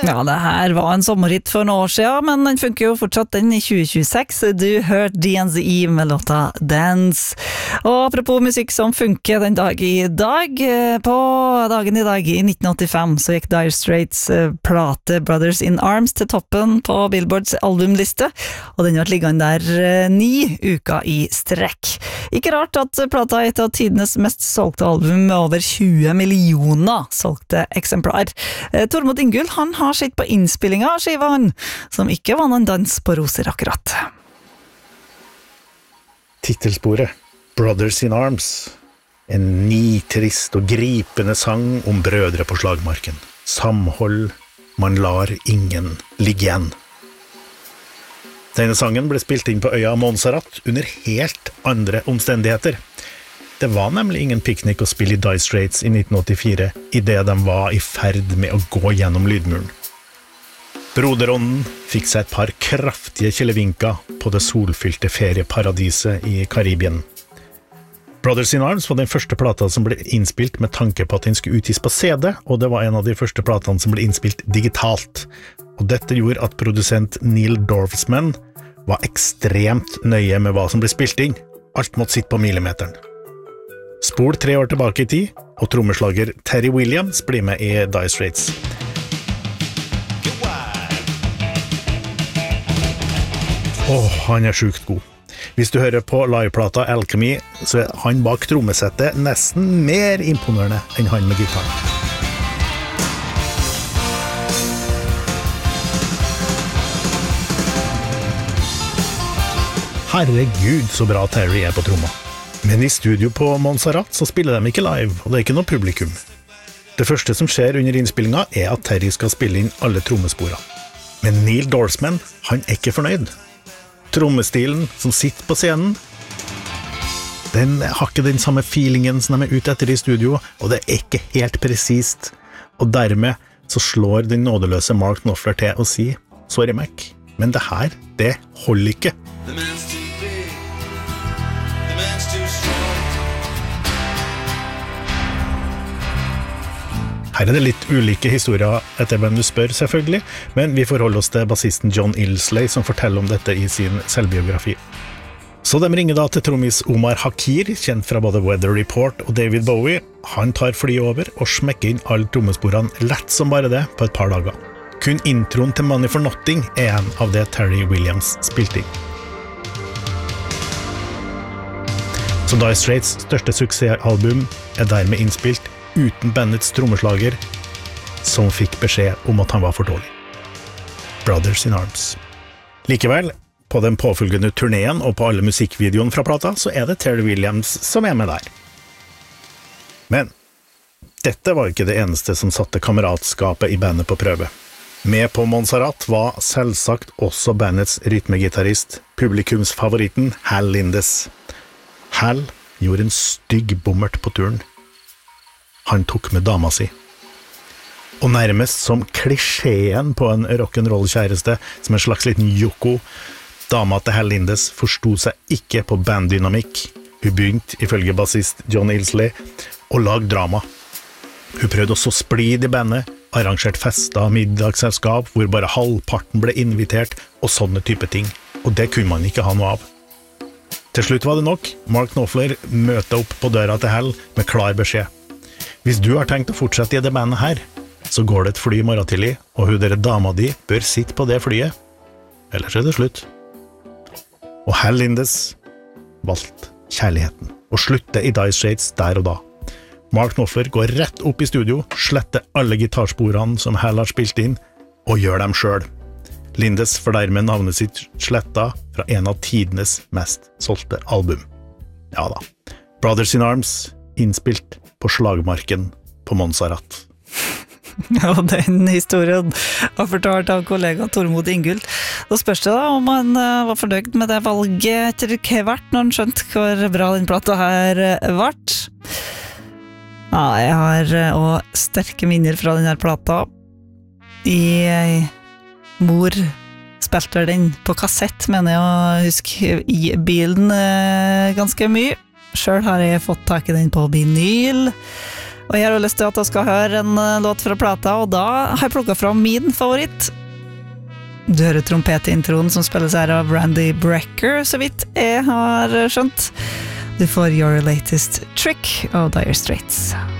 Ja, det her var en sommerhit for noen år siden, men den funker jo fortsatt den I 2026. Du hørte DNZE med låta Dance. Og apropos musikk som funker den dag I dag, på dagen I dag I 1985 så gikk Dire Straits plate Brothers in Arms til toppen på Billboards albumliste, og den har ligget der 9 uker I strekk. Ikke rart at plata er et av tidenes mest solgte album med over 20 millioner solgte eksemplar. Tormod Ingull, han har sett på innspillinga av skiva han, som ikke var noen dans på roser akkurat. Titelsporet Brothers in Arms, en nitrist og gripende sang om brødre på slagmarken. Samhold, man lar ingen ligge igjen. Denne sangen ble spilt inn på øya Montserrat under helt andre omstendigheter. Det var nemlig ingen piknik å spille I Dire Straits I 1984, I det de var I ferd med å gå gjennom lydmuren. Broderånden fikk seg et par kraftige kjelevinker på det solfylte ferieparadiset I Karibien. Brothers in Arms var den første plata som ble innspilt med tanke på at den skulle utgis på CD, og det var en av de første platene som ble innspilt digitalt. Og dette gjorde at produsent Neil Dorfman var ekstremt nøye med hva som ble spilt inn. Alt måtte sitte på millimeteren. Spol 3 år tilbake I tid, og trommeslager Terry Williams blir med I Dire Straits. Han sjukt god. Hvis du hører på liveplata Alchemy, så han bak trommesettet nesten mer imponerende enn han med gitaren. Herregud, så bra Terry på tromma. Men I studio på Montserrat så spiller de ikke live, og det ikke noe publikum. Det første som skjer under innspillinga at Terry skal spille inn alle trommesporene. Men Neil Dorfman, han ikke fornøyd. Trommestilen som sitter på scenen, den har ikke den samme feelingen som de ute etter I studio, og det ikke helt presist. Og dermed så slår den nådeløse Mark Knopfler til å si, sorry Mac, men det her, det holder ikke. Her det litt ulike historier etter hvem du spør selvfølgelig, men vi forholder oss til bassisten John Illsley som forteller om dette I sin selvbiografi. Så de ringer da til trommis Omar Hakir, kjent fra både Weather Report og David Bowie. Han tar fly over og smekker inn alle trommesporene lett som bare det på et par dager. Kun introen til Money for Nothing en av det Terry Williams spilte inn. Så Dire Straits største suksessalbum dermed innspilt uten bandets trommeslager, som fikk beskjed om at han var for dårlig. Brothers in Arms. Likevel, på den påfølgende turneen og på alle musikkvideoene fra plata, så det Terry Williams som med der. Men dette var ikke det eneste som satte kameratskapet I bandet på prøve. Med på Montserrat var selvsagt også bandets rytmegitarist, publikumsfavoritten Hal Lindes. Hal gjorde en stygg bommert på turen. Han tok med dama si. Og nærmest som klisjeen på en rock'n'roll-kjæreste, som en slags liten Yoko, dama til Hal Lindes forstod seg ikke på banddynamikk. Hun begynte, ifølge bassist John Illsley, å lage drama. Hun prøvde også splid I bandet, arrangert fester, middagsselskap, hvor bare halvparten ble invitert, og sånne type ting. Og det kunne man ikke ha noe av. Til slutt var det nok. Mark Knopfler møtte opp på døra til Hal med klar beskjed. Hvis du har tenkt å fortsette I det bandet her, så går det et fly I morgen tidlig, og hun dere dama di bør sitte på det flyet. Ellers det slutt. Og Hal Lindes valgte kjærligheten, og slutte I Dire Straits der og da. Mark Knopfler går rett opp I studio, sletter alle gitarsporene som Hal har spilt inn, og gjør dem selv. Lindes får dermed navnet sitt sletta fra en av tidenes mest solgte album. Ja da. Brothers in Arms, innspilt på slagmarken på Montserrat. Ja, den historien var fortalt av kollega Tormod Ingull. Da spørs det da om han var fornøyd med det valget etter hvert, når han skjønte hvor bra den plata her vart. Ja, jeg har også sterke minner fra denne plata. Mor spilte den på kassett, mener jeg å huske, I bilen ganske mye. Selv har jeg fått tak I den på vinyl, Og jeg har lyst til at jeg skal høre en låt fra plata, og da har jeg plukket fram min favoritt. Du hører trompetintroen som spilles her av Randy Brecker, så vidt jeg har skjønt. Du får Your Latest Trick av Dire Straits.